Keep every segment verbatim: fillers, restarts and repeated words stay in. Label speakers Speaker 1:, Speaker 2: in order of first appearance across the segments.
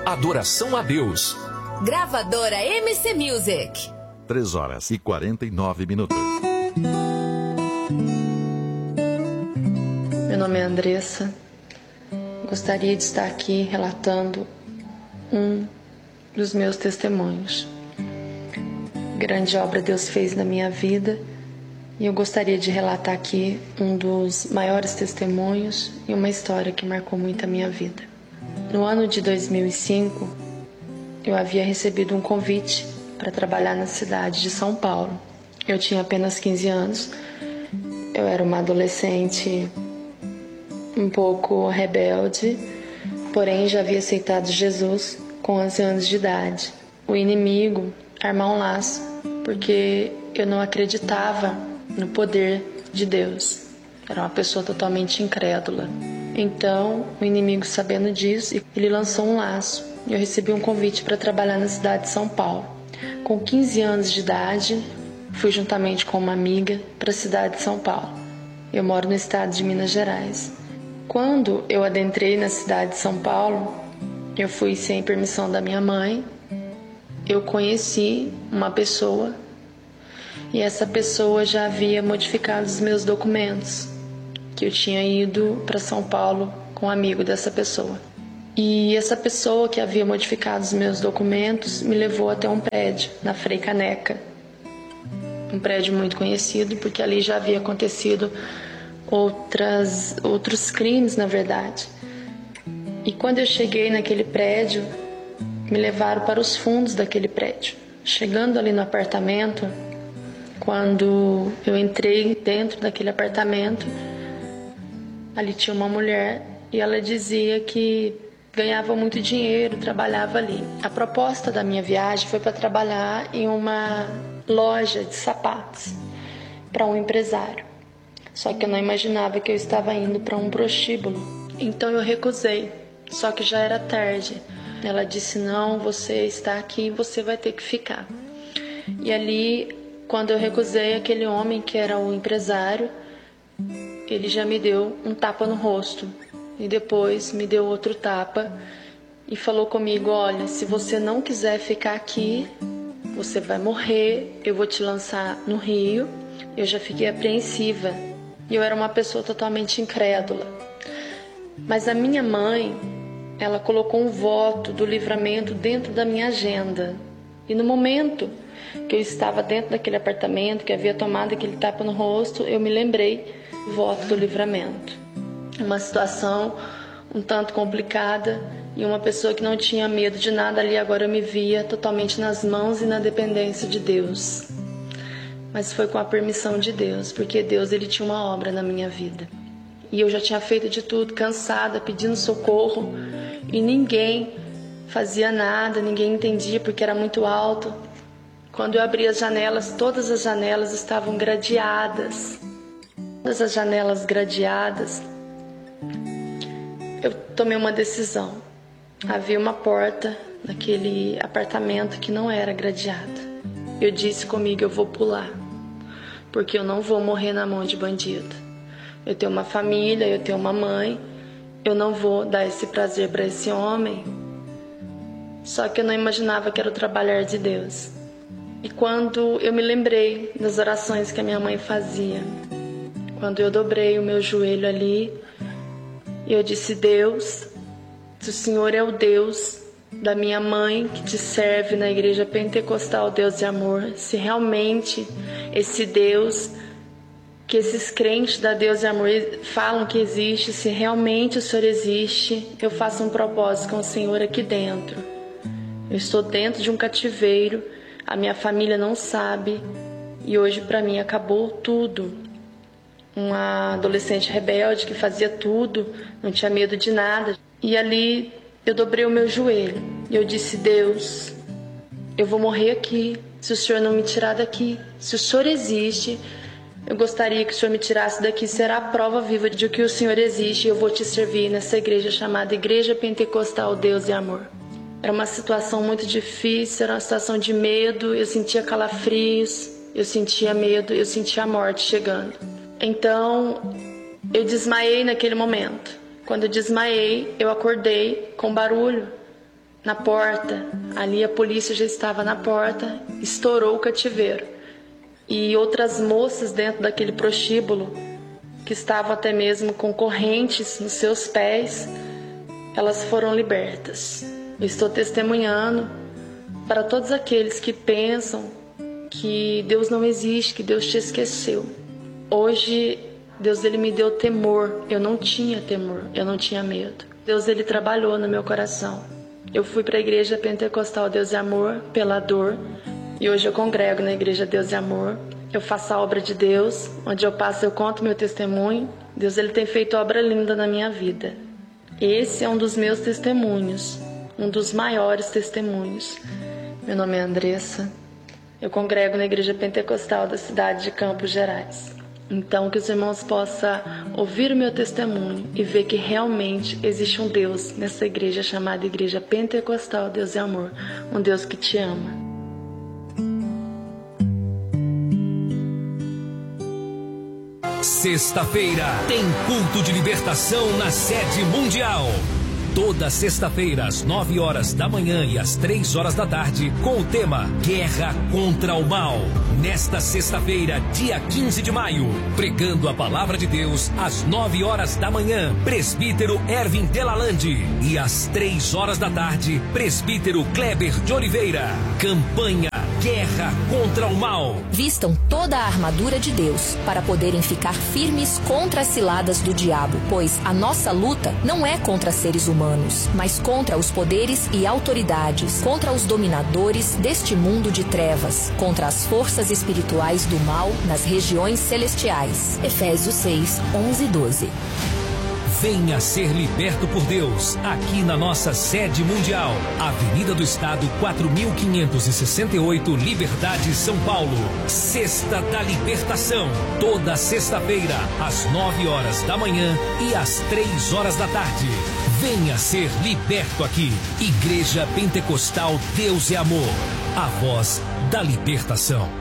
Speaker 1: adoração a Deus.
Speaker 2: Gravadora M C Music.
Speaker 3: três horas e quarenta e nove minutos.
Speaker 4: Meu nome é Andressa. Gostaria de estar aqui relatando um dos meus testemunhos. Grande obra Deus fez na minha vida e eu gostaria de relatar aqui um dos maiores testemunhos e uma história que marcou muito a minha vida. No ano de dois mil e cinco, eu havia recebido um convite para trabalhar na cidade de São Paulo. Eu tinha apenas quinze anos, eu era uma adolescente um pouco rebelde, porém já havia aceitado Jesus com onze anos de idade. O inimigo armou um laço, porque eu não acreditava no poder de Deus. Era uma pessoa totalmente incrédula. Então, o inimigo, sabendo disso, ele lançou um laço. Eu recebi um convite para trabalhar na cidade de São Paulo. Com quinze anos de idade, fui juntamente com uma amiga para a cidade de São Paulo. Eu moro no estado de Minas Gerais. Quando eu adentrei na cidade de São Paulo, eu fui sem permissão da minha mãe. Eu conheci uma pessoa e essa pessoa já havia modificado os meus documentos, que eu tinha ido para São Paulo com um amigo dessa pessoa. E essa pessoa que havia modificado os meus documentos me levou até um prédio, na Frei Caneca. Um prédio muito conhecido, porque ali já havia acontecido outras, outros crimes, na verdade. E quando eu cheguei naquele prédio, me levaram para os fundos daquele prédio. Chegando ali no apartamento, quando eu entrei dentro daquele apartamento, ali tinha uma mulher e ela dizia que ganhava muito dinheiro, trabalhava ali. A proposta da minha viagem foi para trabalhar em uma loja de sapatos para um empresário. Só que eu não imaginava que eu estava indo para um prostíbulo. Então eu recusei, só que já era tarde. Ela disse, não, você está aqui e você vai ter que ficar. E ali, quando eu recusei, aquele homem que era o empresário, ele já me deu um tapa no rosto. E depois me deu outro tapa e falou comigo, olha, se você não quiser ficar aqui, você vai morrer, eu vou te lançar no rio. Eu já fiquei apreensiva e eu era uma pessoa totalmente incrédula. Mas a minha mãe, ela colocou um voto do livramento dentro da minha agenda. E no momento que eu estava dentro daquele apartamento, que havia tomado aquele tapa no rosto, eu me lembrei do voto do livramento. Uma situação um tanto complicada e uma pessoa que não tinha medo de nada ali, agora eu me via totalmente nas mãos e na dependência de Deus. Mas foi com a permissão de Deus, porque Deus, ele tinha uma obra na minha vida. E eu já tinha feito de tudo, cansada, pedindo socorro, e ninguém fazia nada, ninguém entendia porque era muito alto. Quando eu abri as janelas, todas as janelas estavam gradeadas. Todas as janelas gradeadas. Eu tomei uma decisão. Havia uma porta naquele apartamento que não era gradeada. Eu disse comigo, eu vou pular, porque eu não vou morrer na mão de bandido. Eu tenho uma família, eu tenho uma mãe, eu não vou dar esse prazer para esse homem. Só que eu não imaginava que era o trabalhar de Deus. E quando eu me lembrei das orações que a minha mãe fazia, quando eu dobrei o meu joelho ali, eu disse, Deus, se o Senhor é o Deus da minha mãe que te serve na igreja pentecostal, Deus de amor, se realmente esse Deus que esses crentes da Deus de amor falam que existe, se realmente o Senhor existe, eu faço um propósito com o Senhor aqui dentro. Eu estou dentro de um cativeiro, a minha família não sabe, e hoje para mim acabou tudo. Uma adolescente rebelde que fazia tudo, não tinha medo de nada. E ali eu dobrei o meu joelho e eu disse, Deus, eu vou morrer aqui, se o Senhor não me tirar daqui. Se o Senhor existe, eu gostaria que o Senhor me tirasse daqui, será a prova viva de que o Senhor existe, e eu vou te servir nessa igreja chamada Igreja Pentecostal Deus e Amor. Era uma situação muito difícil, era uma situação de medo, eu sentia calafrios, eu sentia medo, eu sentia a morte chegando. Então, eu desmaiei naquele momento. Quando eu desmaiei, eu acordei com barulho. Na porta, ali a polícia já estava na porta, estourou o cativeiro. E outras moças dentro daquele prostíbulo, que estavam até mesmo com correntes nos seus pés, elas foram libertas. Eu estou testemunhando para todos aqueles que pensam que Deus não existe, que Deus te esqueceu. Hoje, Deus ele me deu temor. Eu não tinha temor, eu não tinha medo. Deus ele trabalhou no meu coração. Eu fui para a igreja pentecostal Deus e Amor pela dor. E hoje eu congrego na igreja Deus e Amor. Eu faço a obra de Deus. Onde eu passo eu conto meu testemunho. Deus ele tem feito obra linda na minha vida. Esse é um dos meus testemunhos. Um dos maiores testemunhos. Meu nome é Andressa. Eu congrego na igreja pentecostal da cidade de Campos Gerais. Então, que os irmãos possam ouvir o meu testemunho e ver que realmente existe um Deus nessa igreja chamada Igreja Pentecostal Deus e Amor. Um Deus que te ama.
Speaker 1: Sexta-feira tem culto de libertação na sede mundial. Toda sexta-feira, às nove horas da manhã e às três horas da tarde, com o tema Guerra contra o Mal. Nesta sexta-feira, dia quinze de maio, pregando a palavra de Deus, às nove horas da manhã, presbítero Ervin Delalande. E às três horas da tarde, presbítero Kleber de Oliveira. Campanha Guerra contra o Mal.
Speaker 2: Vistam toda a armadura de Deus para poderem ficar firmes contra as ciladas do diabo, pois a nossa luta não é contra seres humanos, mas contra os poderes e autoridades, contra os dominadores deste mundo de trevas, contra as forças espirituais do mal nas regiões celestiais. Efésios seis, onze e doze.
Speaker 1: Venha ser liberto por Deus, aqui na nossa sede mundial. Avenida do Estado, quatro mil quinhentos e sessenta e oito, Liberdade, São Paulo. Sexta da Libertação. Toda sexta-feira, às nove horas da manhã e às três horas da tarde. Venha ser liberto aqui. Igreja Pentecostal Deus é Amor. A voz da libertação.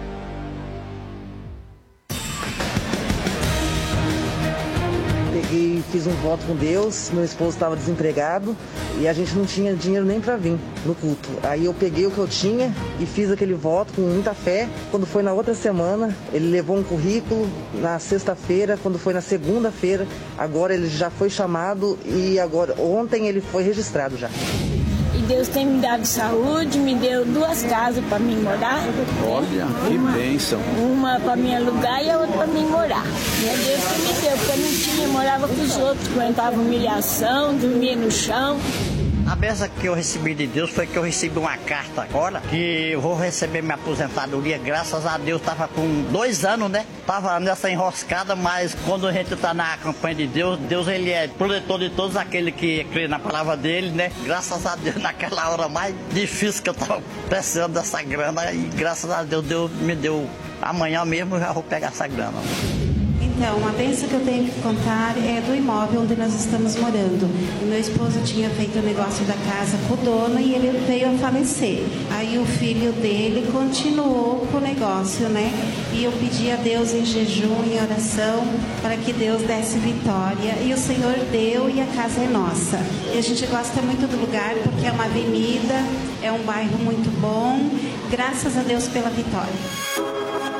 Speaker 5: E fiz um voto com Deus, meu esposo estava desempregado e a gente não tinha dinheiro nem para vir no culto. Aí eu peguei o que eu tinha e fiz aquele voto com muita fé. Quando foi na outra semana, ele levou um currículo na sexta-feira, quando foi na segunda-feira, agora ele já foi chamado e agora ontem ele foi registrado já.
Speaker 6: E Deus tem me dado saúde, me deu duas casas para mim morar.
Speaker 7: Olha, que bênção.
Speaker 6: Uma para mim alugar e a outra para mim morar. E é Deus que me deu, porque eu não tinha, morava com os outros, aguentava humilhação, dormia no chão.
Speaker 8: A benção que eu recebi de Deus foi que eu recebi uma carta agora, que eu vou receber minha aposentadoria, graças a Deus. Tava com dois anos, né? Tava nessa enroscada, mas quando a gente tá na campanha de Deus, Deus ele é protetor de todos aqueles que crê na palavra dele, né? Graças a Deus, naquela hora mais difícil que eu tava precisando dessa grana, e graças a Deus, Deus me deu. Amanhã mesmo eu já vou pegar essa grana.
Speaker 9: Então, a bênção que eu tenho que contar é do imóvel onde nós estamos morando. O meu esposo tinha feito o negócio da casa com o dono e ele veio a falecer. Aí o filho dele continuou com o negócio, né? E eu pedi a Deus em jejum, em oração, para que Deus desse vitória. E o Senhor deu e a casa é nossa. E a gente gosta muito do lugar porque é uma avenida, é um bairro muito bom. Graças a Deus pela vitória.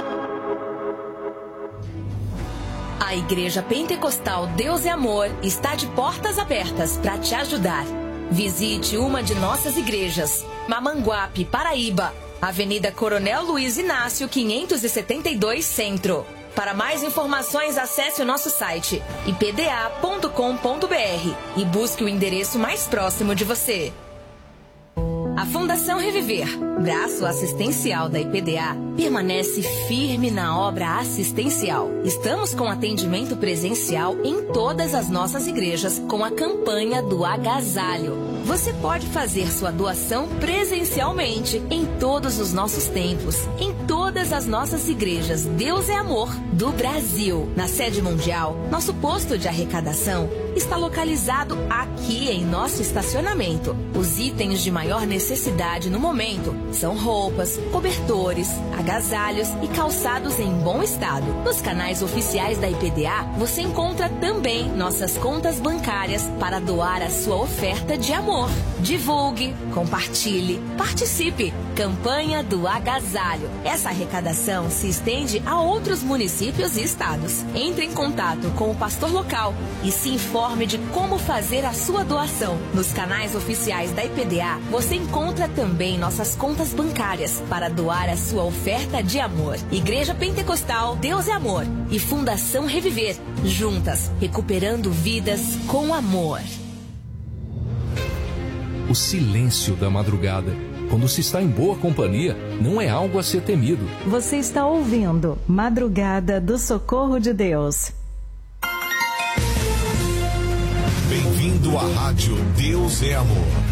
Speaker 2: A Igreja Pentecostal Deus é Amor está de portas abertas para te ajudar. Visite uma de nossas igrejas. Mamanguape, Paraíba, Avenida Coronel Luiz Inácio, quinhentos e setenta e dois, Centro. Para mais informações, acesse o nosso site i p d a ponto com ponto b r e busque o endereço mais próximo de você. A Fundação Reviver, braço assistencial da I P D A, permanece firme na obra assistencial. Estamos com atendimento presencial em todas as nossas igrejas com a campanha do agasalho. Você pode fazer sua doação presencialmente em todos os nossos templos, em todas as nossas igrejas Deus é Amor do Brasil. Na sede mundial, nosso posto de arrecadação está localizado aqui em nosso estacionamento. Os itens de maior necessidade no momento são roupas, cobertores, agasalhos e calçados em bom estado. Nos canais oficiais da I P D A, você encontra também nossas contas bancárias para doar a sua oferta de amor. Divulgue, compartilhe, participe. Campanha do Agasalho. Essa arrecadação se estende a outros municípios e estados. Entre em contato com o pastor local e se informe de como fazer a sua doação. Nos canais oficiais da I P D A, você encontra também nossas contas bancárias para doar a sua oferta de amor. Igreja Pentecostal Deus é Amor e Fundação Reviver. Juntas, recuperando vidas com amor.
Speaker 1: O silêncio da madrugada, quando se está em boa companhia, não é algo a ser temido.
Speaker 10: Você está ouvindo Madrugada do Socorro de Deus.
Speaker 11: Bem-vindo à Rádio Deus é Amor.